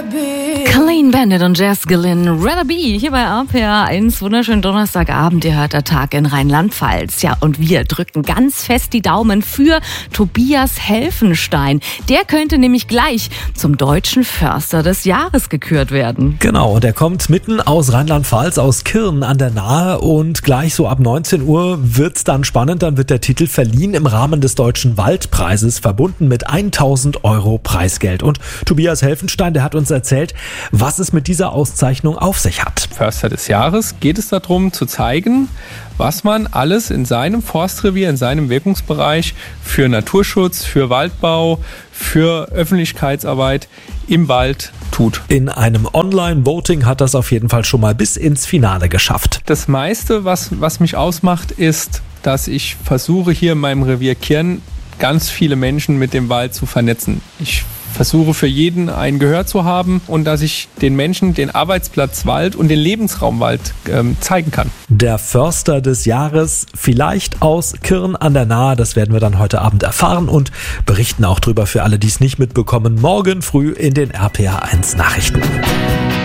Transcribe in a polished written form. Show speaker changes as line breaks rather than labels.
Clean Bandit und Jazz Glynn, Rather Be, hier bei RPA 1. Wunderschönen Donnerstagabend, ihr hört der Tag in Rheinland-Pfalz. Ja, und wir drücken ganz fest die Daumen für Tobias Helfenstein. Der könnte nämlich gleich zum deutschen Förster des Jahres gekürt werden.
Genau, und er kommt mitten aus Rheinland-Pfalz, aus Kirn an der Nahe, und gleich so ab 19 Uhr wird's dann spannend. Dann wird der Titel verliehen im Rahmen des Deutschen Waldpreises, verbunden mit 1.000 Euro Preisgeld. Und Tobias Helfenstein, der hat uns erzählt, was es mit dieser Auszeichnung auf sich hat.
Förster des Jahres geht es darum, zu zeigen, was man alles in seinem Forstrevier, in seinem Wirkungsbereich für Naturschutz, für Waldbau, für Öffentlichkeitsarbeit im Wald tut.
In einem Online-Voting hat das auf jeden Fall schon mal bis ins Finale geschafft.
Das meiste, was mich ausmacht, ist, dass ich versuche, hier in meinem Revier Kirn ganz viele Menschen mit dem Wald zu vernetzen. Ich versuche für jeden ein Gehör zu haben und dass ich den Menschen den Arbeitsplatz Wald und den Lebensraum Wald zeigen kann.
Der Förster des Jahres, vielleicht aus Kirn an der Nahe, das werden wir dann heute Abend erfahren und berichten auch drüber für alle, die es nicht mitbekommen, morgen früh in den RPA 1 Nachrichten.